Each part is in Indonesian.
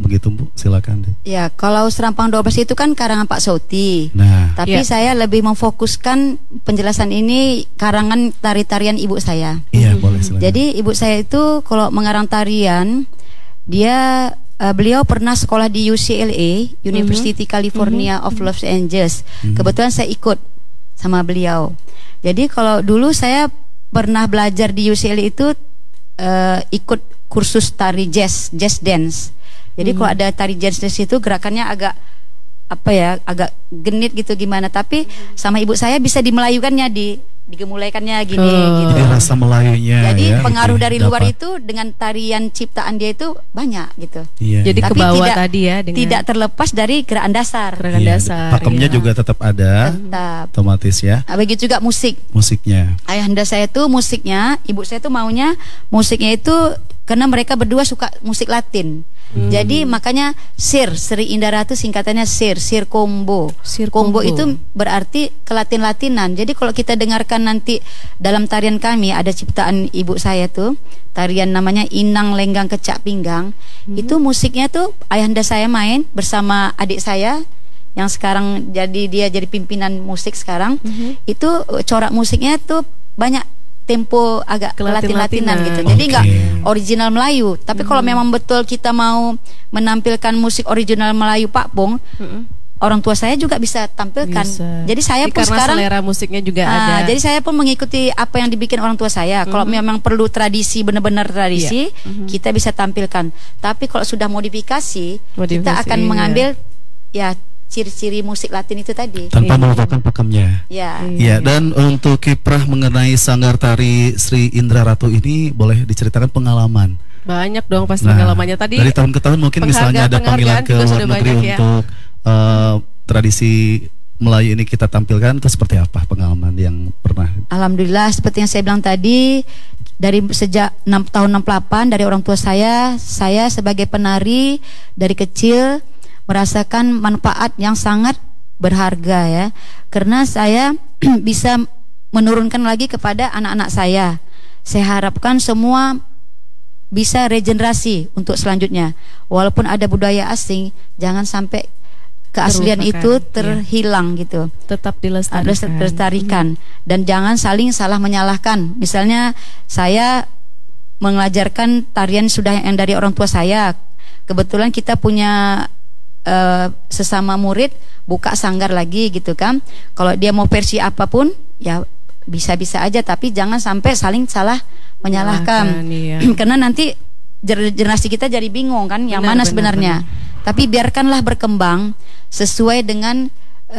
begitu Bu? Silakan deh. Ya, kalau Serampang 12 itu kan karangan Pak Sauti. Nah, Tapi saya lebih memfokuskan penjelasan ini karangan tari-tarian ibu saya. iya boleh silakan. Jadi ibu saya itu kalau mengarang tarian, beliau pernah sekolah di UCLA, University California of Los Angeles. Kebetulan saya ikut sama beliau. Jadi kalau dulu saya pernah belajar di UCLA itu ikut kursus tari jazz dance. Jadi kalau ada tari jazz dance itu gerakannya agak agak genit gitu gimana. Tapi sama ibu saya bisa dimelayukannya, digemulaikannya gini gitu. Jadi rasa Melayunya. Jadi ya, pengaruh gitu, dari luar dapat. itu dengan tarian ciptaan dia itu banyak gitu. Iya, Jadi iya. ke bawah tadi ya, dengan Tidak terlepas dari gerakan dasar. gerakan Iya, dasar. pakemnya ya. juga tetap ada, Tetap. otomatis ya. Begitu juga Musiknya. ayahanda saya tuh musiknya, ibu saya tuh maunya musiknya itu karena mereka berdua suka musik Latin. Jadi makanya Sri Indra tuh singkatannya Sir Combo. Sir Combo Combo. itu berarti kelatin-latinan. Jadi kalau kita dengarkan nanti dalam tarian kami ada ciptaan ibu saya tuh, tarian namanya Inang Lenggang Kecak Pinggang. Itu musiknya tuh ayahanda saya main bersama adik saya yang sekarang dia jadi pimpinan musik sekarang. Itu corak musiknya tuh banyak tempo agak kelatin-latinan gitu. Jadi Oke. nggak original Melayu. Tapi kalau memang betul kita mau menampilkan musik original Melayu Pak Pong, orang tua saya juga bisa tampilkan. Bisa. Jadi saya pun Karena sekarang selera musiknya juga ada. jadi saya pun mengikuti apa yang dibikin orang tua saya. Kalau memang perlu tradisi, benar-benar tradisi, kita bisa tampilkan. Tapi kalau sudah modifikasi, kita akan mengambil ya ciri-ciri musik Latin itu tadi. Tanpa melupakan pakemnya. Ya. Ya, dan untuk kiprah mengenai sanggar tari Sri Indra Ratu ini boleh diceritakan pengalaman. Banyak dong pasti pengalamannya tadi. Dari tahun ke tahun mungkin misalnya ada panggilan ke juga luar sudah negeri banyak ya. untuk tradisi Melayu ini kita tampilkan, itu seperti apa pengalaman yang pernah? Alhamdulillah seperti yang saya bilang tadi, dari sejak tahun 68 dari orang tua saya sebagai penari dari kecil merasakan manfaat yang sangat berharga ya. Karena saya bisa menurunkan lagi kepada anak-anak saya. Saya harapkan semua bisa regenerasi untuk selanjutnya. Walaupun ada budaya asing, jangan sampai keaslian itu terhilang gitu. Tetap dilestarikan. Dan jangan saling salah menyalahkan. Misalnya saya mengajarkan tarian sudah yang dari orang tua saya. Kebetulan kita punya sesama murid buka sanggar lagi gitu kan. Kalau dia mau versi apapun ya bisa-bisa aja, tapi jangan sampai saling salah menyalahkan. Iya. Karena nanti generasi kita jadi bingung kan yang mana sebenarnya. Tapi biarkanlah berkembang sesuai dengan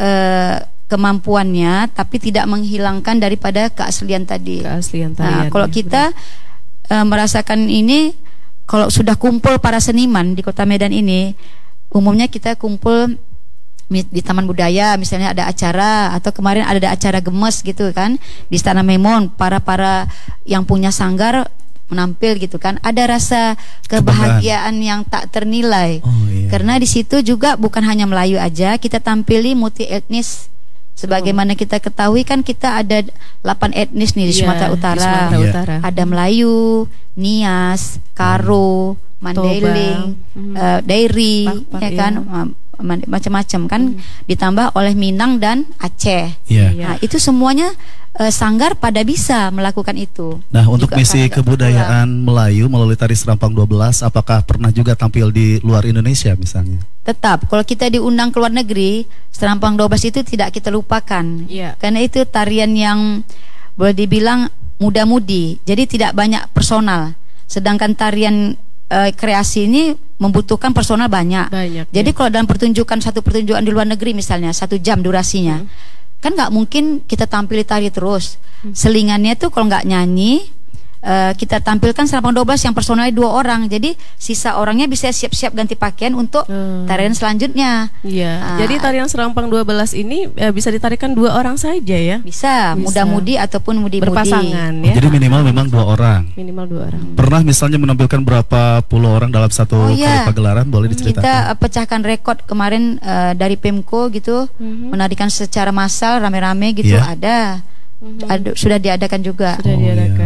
kemampuannya, tapi tidak menghilangkan daripada keaslian tadi. Nah, kalau kita merasakan ini, kalau sudah kumpul para seniman di Kota Medan ini, umumnya kita kumpul di Taman Budaya, misalnya ada acara, atau kemarin ada acara gemes gitu kan di Istana Memon, para yang punya sanggar menampil gitu kan, ada rasa kebahagiaan yang tak ternilai. Karena di situ juga bukan hanya Melayu aja, kita tampili multi etnis. Sebagaimana kita ketahui kan kita ada 8 etnis nih di Sumatera Utara. Ada Melayu, Nias, Karo, Mandailing, Dairi, ya kan, macam-macam kan, ditambah oleh Minang dan Aceh. Nah, itu semuanya sanggar pada bisa melakukan itu. Nah, untuk misi kebudayaan Melayu melalui tari Serampang 12, apakah pernah juga tampil di luar Indonesia misalnya? Tetap, kalau kita diundang ke luar negeri, Serampang 12 itu tidak kita lupakan. Karena itu tarian yang boleh dibilang muda-mudi, jadi tidak banyak personal. Sedangkan tarian kreasi ini membutuhkan personal banyak. Jadi kalau dalam satu pertunjukan di luar negeri misalnya 1 jam durasinya, kan nggak mungkin kita tampil tari terus. Selingannya tuh kalau nggak nyanyi, kita tampilkan Serampang 12 yang personalnya 2 orang. Jadi sisa orangnya bisa siap-siap ganti pakaian untuk tarian selanjutnya. Jadi tarian Serampang 12 ini bisa ditarikan 2 orang saja ya? Bisa. Muda-mudi ataupun mudi-mudi. Berpasangan ya. Jadi minimal memang 2 orang. Minimal 2 orang. Pernah misalnya menampilkan berapa puluh orang dalam satu kali pagelaran, boleh diceritakan? Kita pecahkan rekor kemarin dari Pemko gitu, menarikan secara massal rame-rame gitu, ada. Sudah diadakan juga. Sudah diadakan.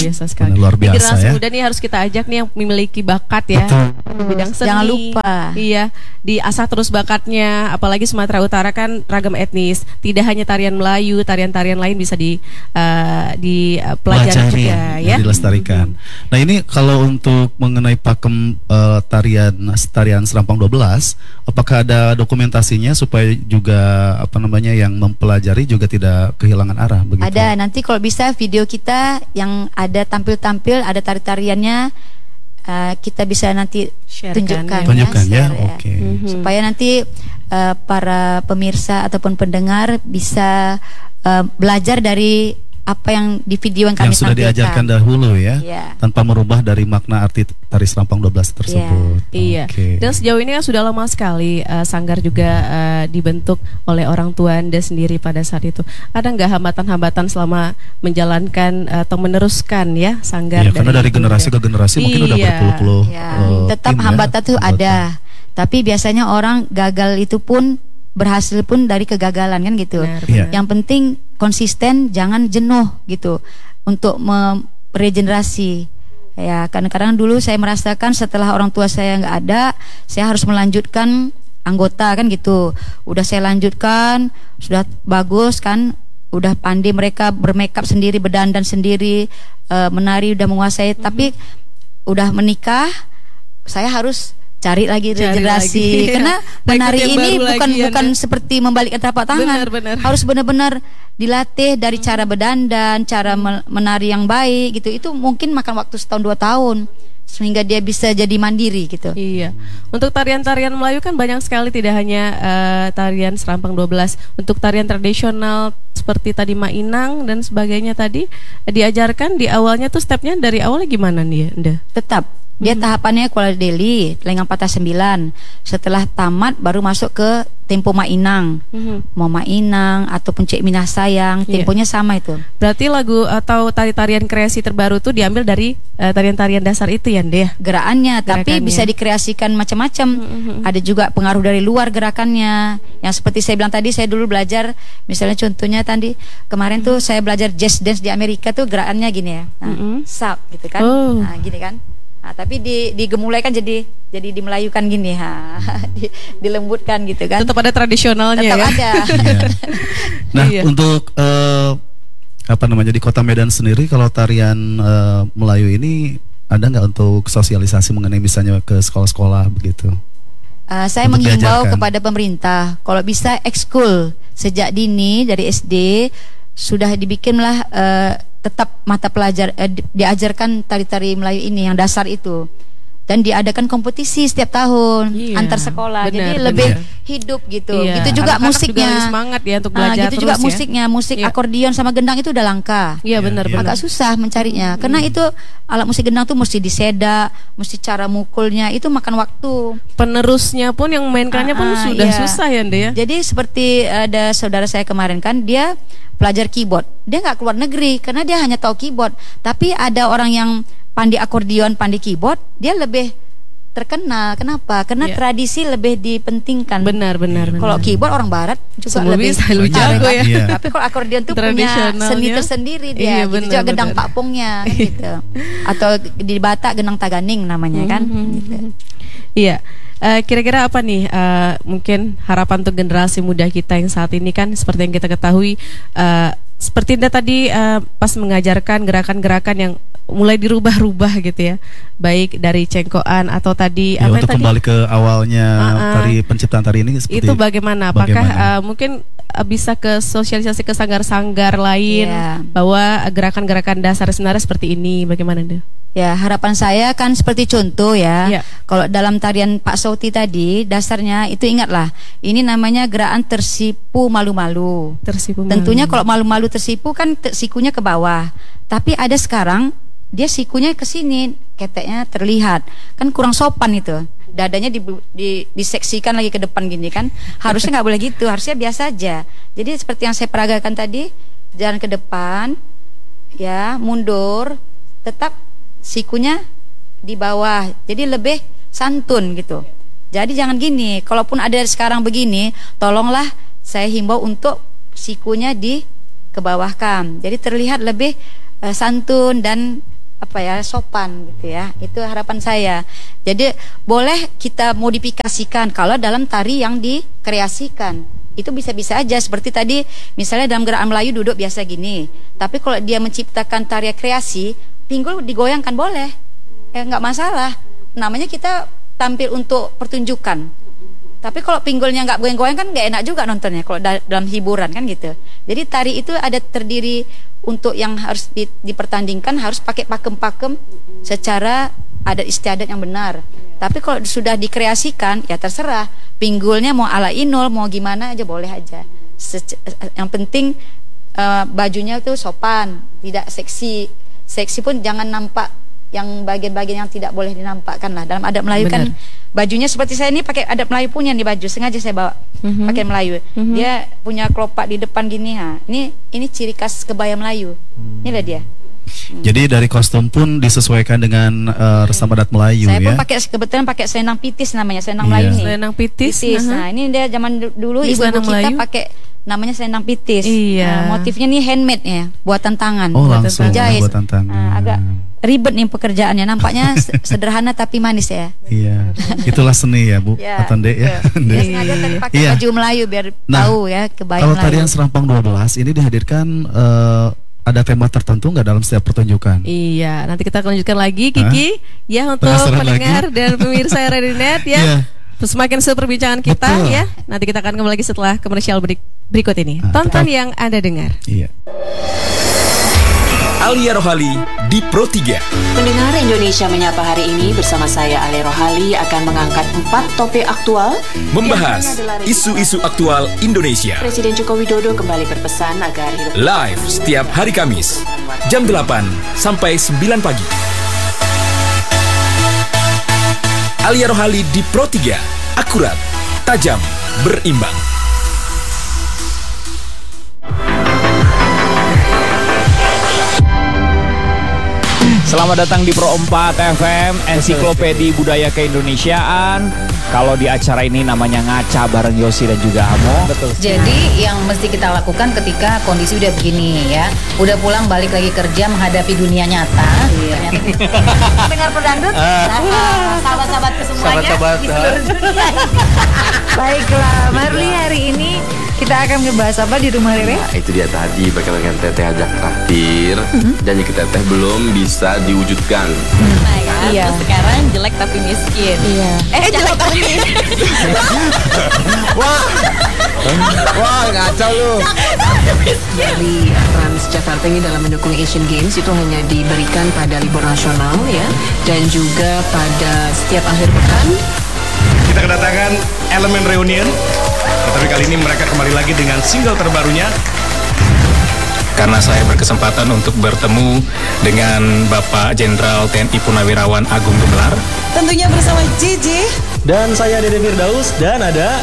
biasa sekali. Luar biasa, generasi ya. muda nih harus kita ajak nih yang memiliki bakat ya. Di bidang seni. Jangan lupa. Iya, diasah terus bakatnya. Apalagi Sumatera Utara kan ragam etnis. Tidak hanya tarian Melayu, tarian-tarian lain bisa dipelajari juga ya. Dilestarikan. Nah, ini kalau untuk mengenai pakem tarian Serampang 12, apakah ada dokumentasinya supaya juga yang mempelajari juga tidak kehilangan arah begitu? Ada, nanti kalau bisa video kita yang ada tampil-tampil, ada tari-tariannya, kita bisa nanti tunjukkan ya. Oke. Supaya nanti para pemirsa ataupun pendengar bisa belajar dari apa yang di video yang kami sudah tampilkan. diajarkan dahulu ya, tanpa merubah dari makna arti tari Serampang 12 tersebut. Iya. Dan sejauh ini kan sudah lama sekali sanggar juga dibentuk oleh orang tua Anda sendiri pada saat itu. Ada nggak hambatan-hambatan selama menjalankan atau meneruskan ya sanggar? Iya, karena dari generasi ke generasi mungkin udah berpuluh-puluh. Tetap hambatan tuh ada, tapi biasanya orang gagal itu pun berhasil pun dari kegagalan kan gitu. Yang penting konsisten, jangan jenuh gitu untuk meregenerasi. Ya, kadang-kadang dulu saya merasakan setelah orang tua saya nggak ada, saya harus melanjutkan anggota kan gitu. Udah saya lanjutkan, sudah bagus kan, udah pandai mereka bermakeup sendiri, berdandan sendiri, menari udah menguasai, tapi udah menikah, saya harus cari lagi regenerasi karena menari ini bukan seperti membalikkan telapak tangan. Harus benar-benar dilatih dari cara berdandan, cara menari yang baik gitu. Itu mungkin makan waktu 1-2 tahun sehingga dia bisa jadi mandiri gitu. Iya. Untuk tarian-tarian Melayu kan banyak sekali, tidak hanya tarian Serampang 12. Untuk tarian tradisional seperti tadi Mainang dan sebagainya tadi diajarkan di awalnya tuh stepnya dari awalnya gimana nih Anda? Tetap dia tahapannya Kuala Deli, Lengang Patah 9. Setelah tamat baru masuk ke tempo Mainang. Mau Mainang ataupun Cik Minah Sayang, temponya sama itu. Berarti lagu atau tari-tarian kreasi terbaru tuh diambil dari tarian-tarian dasar itu ya, Ndeh? Gerakannya, tapi bisa dikreasikan macam-macam. Ada juga pengaruh dari luar gerakannya. Yang seperti saya bilang tadi, saya dulu belajar, misalnya contohnya tadi kemarin tuh saya belajar jazz dance di Amerika tuh gerakannya gini ya. Sap gitu kan. Nah, gini kan. Nah, tapi digemulai kan jadi dimelayukan gini, dilembutkan gitu kan. Tetap ada tradisionalnya. Tetap ada. Nah, untuk di Kota Medan sendiri kalau tarian Melayu ini ada nggak untuk sosialisasi mengenai misalnya ke sekolah-sekolah begitu? Saya menghimbau kepada pemerintah kalau bisa ekskul sejak dini dari SD sudah dibikinlah tetap mata pelajar diajarkan tari-tari Melayu ini yang dasar itu, dan diadakan kompetisi setiap tahun antar sekolah. Jadi lebih hidup gitu. Gitu juga anak-anak musiknya juga semangat ya untuk belajar gitu juga musiknya, musik akordion sama gendang itu udah langka. Benar. Agak susah mencarinya karena itu alat musik gendang tuh mesti disedak, mesti cara mukulnya itu makan waktu. Penerusnya pun yang mainkannya pun sudah susah ya, Ndeh ya. Jadi seperti ada saudara saya kemarin kan, dia pelajar keyboard, dia nggak keluar negeri karena dia hanya tahu keyboard. Tapi ada orang yang pandai akordion, pandai keyboard, dia lebih terkenal. Kenapa? Karena tradisi lebih dipentingkan. Benar. Kalau keyboard orang barat juga semua lebih jago ya. Tapi kalau akordion tuh punya seni tersendiri dia. Gitu juga gendang pakpongnya gitu. Atau di Batak gendang taganing namanya kan. Gitu. Iya. Kira-kira apa nih mungkin harapan untuk generasi muda kita yang saat ini kan seperti yang kita ketahui, seperti Anda tadi pas mengajarkan gerakan-gerakan yang mulai dirubah-rubah gitu ya, baik dari cengkoan atau tadi untuk kembali ke awalnya tari penciptaan tari ini seperti itu bagaimana? Apakah mungkin bisa ke sosialisasi ke sanggar-sanggar lain bahwa gerakan-gerakan dasar sebenarnya seperti ini, bagaimana Anda? Ya, harapan saya kan seperti contoh ya. Kalau dalam tarian Pak Sauti tadi, dasarnya itu ingatlah, ini namanya gerakan tersipu malu-malu. Tentunya kalau malu-malu tersipu kan sikunya ke bawah. Tapi ada sekarang dia sikunya ke sini, keteknya terlihat. Kan kurang sopan itu. Dadanya diseksikan lagi ke depan gini kan. Harusnya nggak boleh gitu, harusnya biasa aja. Jadi seperti yang saya peragakan tadi, jalan ke depan, ya, mundur, tetap sikunya di bawah, jadi lebih santun gitu. Jadi jangan gini. Kalaupun ada sekarang begini, tolonglah saya himbau untuk sikunya dikebawahkan. Jadi terlihat lebih santun dan sopan gitu ya. Itu harapan saya. Jadi boleh kita modifikasikan kalau dalam tari yang dikreasikan. Itu bisa-bisa aja seperti tadi misalnya dalam gerakan Melayu duduk biasa gini. Tapi kalau dia menciptakan tarian kreasi, pinggul digoyangkan boleh. Nggak masalah. Namanya kita tampil untuk pertunjukan. Tapi kalau pinggulnya nggak goyang-goyang kan nggak enak juga nontonnya kalau dalam hiburan kan gitu. Jadi tari itu ada terdiri untuk yang harus dipertandingkan harus pakai pakem-pakem secara adat istiadat yang benar. Tapi kalau sudah dikreasikan ya terserah. Pinggulnya mau ala Inul mau gimana aja boleh aja. Yang penting bajunya itu sopan, tidak seksi. Seksi pun jangan nampak yang bagian-bagian yang tidak boleh dinampakkan lah. Dalam adat Melayu kan bajunya seperti saya ini pakai adat Melayu punya nih baju, sengaja saya bawa pakai Melayu. Dia punya kelopak di depan gini ha. Ini ciri khas kebaya Melayu. Inilah dia. Jadi dari kostum pun disesuaikan dengan resam adat Melayu. Saya pun kebetulan pakai selendang pitis namanya, selendang Melayu nih. Selendang pitis. Nah, ini dia zaman dulu ibu-ibu kita pakai namanya selendang pitis. Motifnya nih handmade ya, buatan tangan. Oh, langsung jahit. Buatan tangan. Agak ribet nih pekerjaannya, nampaknya sederhana tapi manis ya. Iya, itulah seni ya Bu, atau Dek ya. Dia sengaja tadi pakai baju Melayu biar tahu ya kebaya Kalau Melayu. tarian Serampang 12 ini dihadirkan ada tema tertentu nggak dalam setiap pertunjukan? Iya, nanti kita lanjutkan lagi Kiki ya untuk pendengar dan pemirsa RadioNet ya. Semakin seru perbincangan kita ya. Nanti kita akan kembali lagi setelah komersial berikut ini. Tonton yang Anda dengar. Iya. Alia Rohali di Pro 3. Pendengar Indonesia Menyapa hari ini bersama saya Alia Rohali akan mengangkat 4 topik aktual. Membahas isu-isu aktual Indonesia. Presiden Joko Widodo kembali berpesan agar hidup live setiap hari Kamis jam 8 sampai 9 pagi. Alia Rohali di Pro 3. Akurat, tajam, berimbang. Selamat datang di Pro 4 FM, Ensiklopedi Budaya Keindonesiaan. Kalau di acara ini namanya ngaca bareng Yosi dan juga Amo. Betul. Jadi yang mesti kita lakukan ketika kondisi udah begini ya, udah pulang balik lagi kerja menghadapi dunia nyata. Iya. Dengar pedangdut, sahabat-sahabatku semuanya di seluruh dunia. Baiklah, Marli hari ini kita akan ngebahas apa di rumah Rere? Nah, itu dia tadi bagaimana Teteh ajak traktir, janji ke Teteh belum bisa diwujudkan. Iya. Terus sekarang jelek tapi miskin. Iya. Jelek tapi miskin. Wah, ngaco lu. dari Transjakarta ini dalam mendukung Asian Games itu hanya diberikan pada libur nasional ya, dan juga pada setiap akhir pekan. Kita kedatangan elemen reunion, tetapi kali ini mereka kembali lagi dengan single terbarunya. Karena saya berkesempatan untuk bertemu dengan Bapak Jenderal TNI Purnawirawan Agung Gumelar. Tentunya bersama JJ. Dan saya Dede Firdaus dan ada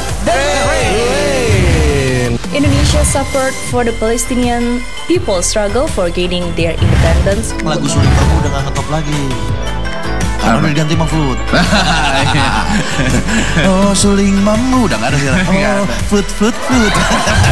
Indonesia support for the Palestinian people struggle for gaining their independence. Lagu Suling Kamu udah gak ngetop lagi. Karena udah diganti Mahfud. Oh, Suling Mamu udah gak ada sekarang. Oh, Food.